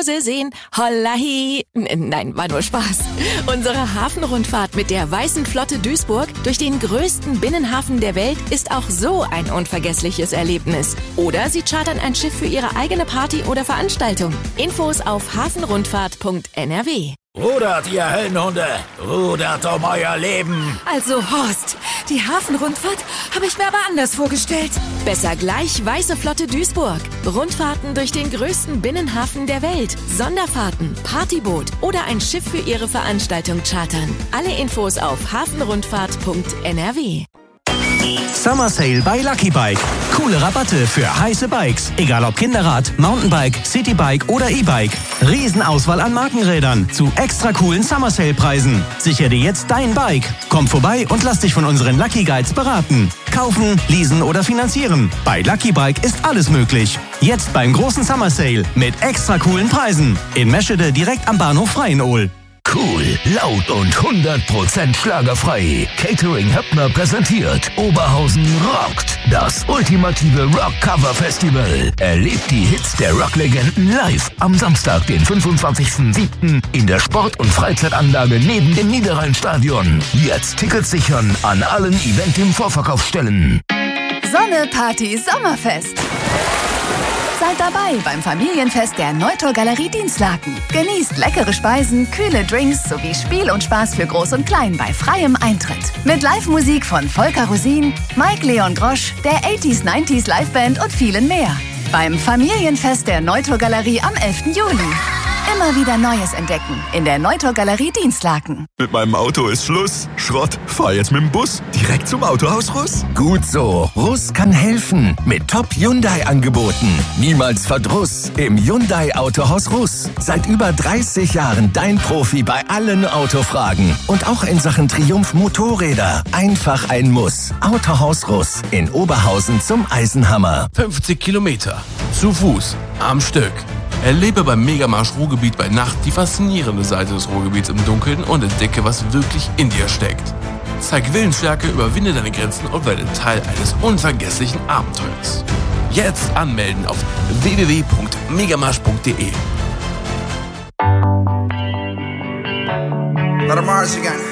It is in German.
Mose sehen. Hollahi. Nein, war nur Spaß. Unsere Hafenrundfahrt mit der Weißen Flotte Duisburg durch den größten Binnenhafen der Welt ist auch so ein unvergessliches Erlebnis. Oder Sie chartern ein Schiff für Ihre eigene Party oder Veranstaltung. Infos auf hafenrundfahrt.nrw. Rudert, ihr Höllenhunde! Rudert um euer Leben! Also Horst, die Hafenrundfahrt habe ich mir aber anders vorgestellt. Besser gleich Weiße Flotte Duisburg. Rundfahrten durch den größten Binnenhafen der Welt. Sonderfahrten, Partyboot oder ein Schiff für Ihre Veranstaltung chartern. Alle Infos auf hafenrundfahrt.nrw. Summer Sale bei Lucky Bike. Coole Rabatte für heiße Bikes. Egal ob Kinderrad, Mountainbike, Citybike oder E-Bike. Riesenauswahl an Markenrädern zu extra coolen Summer Sale Preisen. Sicher dir jetzt dein Bike. Komm vorbei und lass dich von unseren Lucky Guides beraten. Kaufen, leasen oder finanzieren. Bei Lucky Bike ist alles möglich. Jetzt beim großen Summer Sale mit extra coolen Preisen. In Meschede direkt am Bahnhof Freienohl. Cool, laut und 100% schlagerfrei. Catering Höppner präsentiert Oberhausen rockt. Das ultimative Rock-Cover-Festival. Erlebt die Hits der Rocklegenden live am Samstag, den 25.07. in der Sport- und Freizeitanlage neben dem Niederrheinstadion. Jetzt Tickets sichern an allen Event im Vorverkaufsstellen. Sonne, Party, Sommerfest. Seid dabei beim Familienfest der Neutor Galerie Dienstlaken. Genießt leckere Speisen, kühle Drinks sowie Spiel und Spaß für Groß und Klein bei freiem Eintritt. Mit Live-Musik von Volker Rosin, Mike Leon Grosch, der 80s, 90s Liveband und vielen mehr. Beim Familienfest der Neutor Galerie am 11. Juli. Immer wieder Neues entdecken in der Neutor Galerie Dienstlaken. Mit meinem Auto ist Schluss. Schrott. Fahr jetzt mit dem Bus direkt zum Autohaus Russ. Gut so. Russ kann helfen. Mit Top-Hyundai-Angeboten. Niemals Verdruss im Hyundai Autohaus Russ. Seit über 30 Jahren dein Profi bei allen Autofragen. Und auch in Sachen Triumph Motorräder. Einfach ein Muss. Autohaus Russ in Oberhausen zum Eisenhammer. 50 Kilometer. Zu Fuß. Am Stück. Erlebe beim Megamarsch Ruhrgebiet bei Nacht die faszinierende Seite des Ruhrgebiets im Dunkeln und entdecke, was wirklich in dir steckt. Zeig Willensstärke, überwinde deine Grenzen und werde Teil eines unvergesslichen Abenteuers. Jetzt anmelden auf www.megamarsch.de. Let 'em march again.